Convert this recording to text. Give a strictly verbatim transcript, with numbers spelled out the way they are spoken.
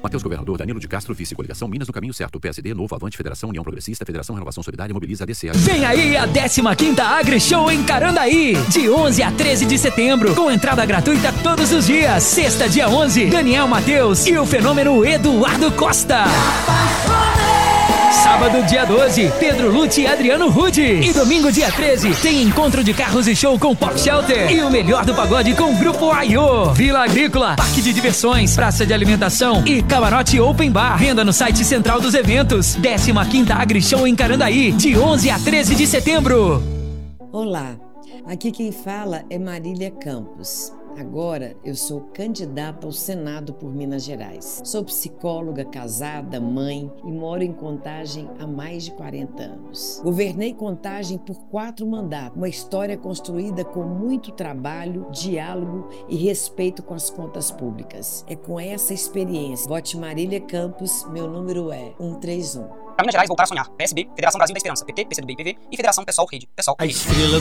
Matheus Governador, Danilo de Castro, Vice Coligação Minas no caminho certo. P S D, Novo, Avante, Federação União Progressista, Federação Renovação Solidária, Mobiliza, A D C. Vem aí a décima quinta AgriShow em Carandaí, de onze a treze de setembro, com entrada gratuita todos os dias. Sexta, dia onze, Daniel Matheus e o fenômeno Eduardo Costa. Sábado, dia doze, Pedro Lute e Adriano Rude. E domingo, dia treze, tem encontro de carros e show com Pop Shelter. E o melhor do pagode com o Grupo Aiô. Vila Agrícola, Parque de Diversões, Praça de Alimentação e Camarote Open Bar. Venda no site central dos eventos. décima quinta AgriShow em Carandaí, de onze a treze de setembro. Olá, aqui quem fala é Marília Campos. Agora eu sou candidata ao Senado por Minas Gerais. Sou psicóloga, casada, mãe e moro em Contagem há mais de quarenta anos. Governei Contagem por quatro mandatos, uma história construída com muito trabalho, diálogo e respeito com as contas públicas. É com essa experiência. Vote Marília Campos, meu número é cento e trinta e um. Para Minas Gerais, voltar a sonhar. P S B, Federação Brasil da Esperança, P T, P C do B e P V e Federação Pessoal Rede. Pessoal A estrela